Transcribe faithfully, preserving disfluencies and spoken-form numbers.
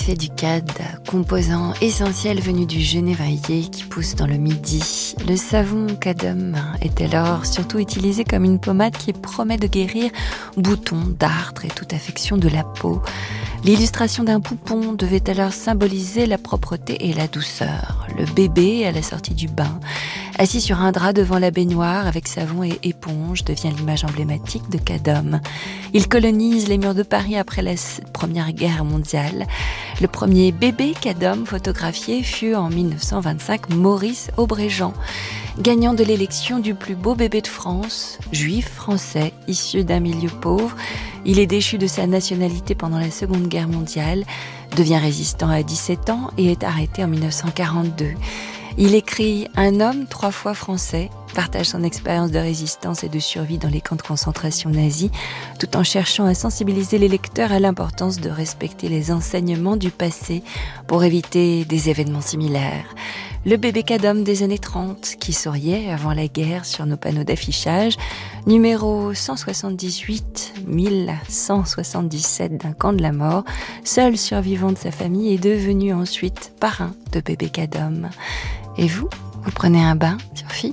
Fait du cad, composant essentiel venu du genévrier qui pousse dans le Midi. Le savon cadum est alors surtout utilisé comme une pommade qui promet de guérir boutons, dartres et toute affection de la peau. L'illustration d'un poupon devait alors symboliser la propreté et la douceur. Le bébé, à la sortie du bain, assis sur un drap devant la baignoire avec savon et éponge, devient l'image emblématique de Cadom. Il colonise les murs de Paris après la Première Guerre mondiale. Le premier bébé Cadom photographié fut en mille neuf cent vingt-cinq Maurice Aubréjean, gagnant de l'élection du plus beau bébé de France, juif français, issu d'un milieu pauvre. Il est déchu de sa nationalité pendant la Seconde Guerre mondiale, devient résistant à dix-sept ans et est arrêté en mille neuf cent quarante-deux. Il écrit « Un homme trois fois français », partage son expérience de résistance et de survie dans les camps de concentration nazis, tout en cherchant à sensibiliser les lecteurs à l'importance de respecter les enseignements du passé pour éviter des événements similaires. Le bébé Cadom des années trente, qui souriait avant la guerre sur nos panneaux d'affichage, numéro cent soixante-dix-huit mille cent soixante-dix-sept d'un camp de la mort, seul survivant de sa famille, est devenu ensuite parrain de bébé Cadom. Et vous, vous prenez un bain sur F I P ?